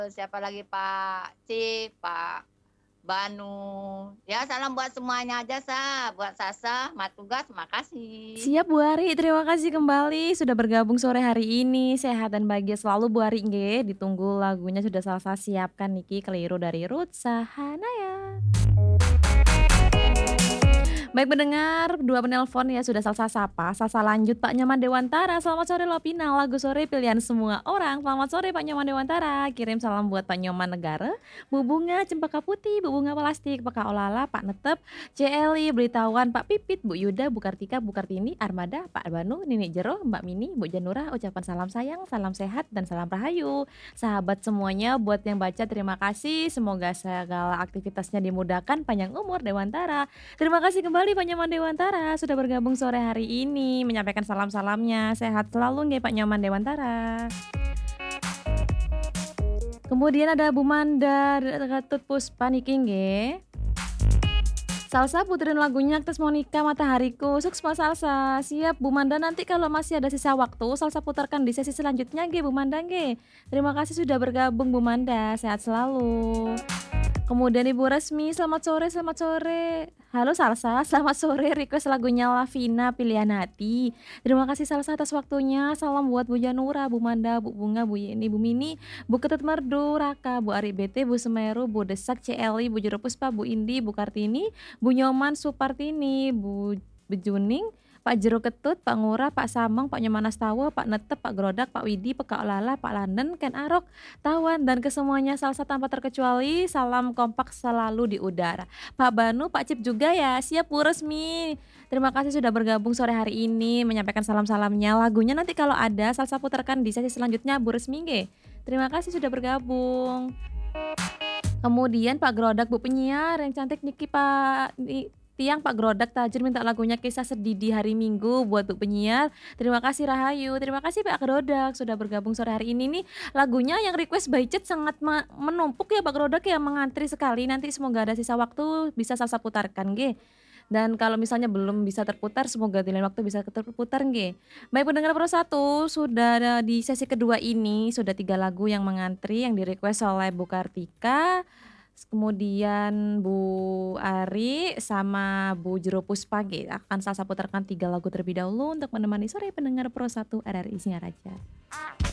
siapa lagi Pak Cik, Pak Banu, ya salam buat semuanya aja buat Sasa, Matugas, makasih. Siap Bu Ari, terima kasih kembali sudah bergabung sore hari ini. Sehat dan bahagia selalu Bu Ari nggih. Ditunggu lagunya sudah Salsa siapkan niki, Keliru dari Ruth Sahanaya. Baik pendengar, 2 penelpon ya sudah Salsa sapa, Salsa lanjut Pak Nyoman Dewantara, selamat sore Lopina, lagu sore pilihan semua orang. Selamat sore Pak Nyoman Dewantara, kirim salam buat Pak Nyoman Negara, Bu Bunga Cempaka Putih, Bu Bunga Plastik, Pak Olala, Pak Netep, Celi, Beritawan, Pak Pipit, Bu Yuda, Bu Kartika, Bu Kartini, Armada, Pak Banu, Nini Jero, Mbak Mini, Bu Janura, ucapan salam sayang, salam sehat, dan salam rahayu. Sahabat semuanya, buat yang baca terima kasih, semoga segala aktivitasnya dimudahkan, panjang umur Dewantara. Terima kasih kembali Pak Nyoman Dewantara sudah bergabung sore hari ini, menyampaikan salam-salamnya. Sehat selalu nggih Pak Nyoman Dewantara. Kemudian ada Bu Manda Ketut Puspa niki nggih. Salsa puterin lagunya Agnes Monica Matahariku. Sukses Mas Salsa. Siap Bu Manda, nanti kalau masih ada sisa waktu Salsa putarkan di sesi selanjutnya nggih Bu Manda nggih. Terima kasih sudah bergabung Bu Manda. Sehat selalu. Kemudian Ibu Resmi, selamat sore, selamat sore. Halo Salsa, selamat sore. Request lagunya Lavina Pilihan Hati. Terima kasih Salsa atas waktunya. Salam buat Bu Janura, Bu Manda, Bu Bunga, Bu Yeni, Bu Mini, Bu Ketut Merdu, Raka, Bu Ari BT, Bu Semeru, Bu Desak, CLI, Bu Jero Puspa, Bu Indi, Bu Kartini, Bu Nyoman Supartini, Bu Juning, Pak Jero Ketut, Pak Ngurah, Pak Sameng, Pak Nyoman Astawa, Pak Netep, Pak Grodak, Pak Widi, Pak Lala, Pak Landen, Ken Arok, Tawan, dan kesemuanya Salsa tanpa terkecuali, salam kompak selalu di udara. Pak Banu, Pak Cip juga ya, siap Bu Resmi. Terima kasih sudah bergabung sore hari ini, menyampaikan salam-salamnya. Lagunya nanti kalau ada, Salsa putarkan di sesi selanjutnya Bu Resmi nggih. Terima kasih sudah bergabung. Kemudian Pak Grodak, Bu Penyiar yang cantik niki Pak Tiang Pak Grodak Tajur minta lagunya Kisah Sedih di Hari Minggu buat Bu Penyiar. Terima kasih Rahayu, terima kasih Pak Grodak sudah bergabung sore hari ini nih. Lagunya yang request by chat sangat menumpuk ya Pak Grodak ya, mengantri sekali. Nanti semoga ada sisa waktu bisa Salsa putarkan nggih. Dan kalau misalnya belum bisa terputar, semoga di lain waktu bisa terputar nggih. Baik pendengar Pro 1, sudah ada di sesi kedua ini, sudah 3 lagu yang mengantri yang di-request oleh Bu Kartika, kemudian Bu Ari, sama Bu Jero Puspa nggih. Akan Salsa putarkan 3 lagu terlebih dahulu untuk menemani sore pendengar Pro 1 RRI Singaraja.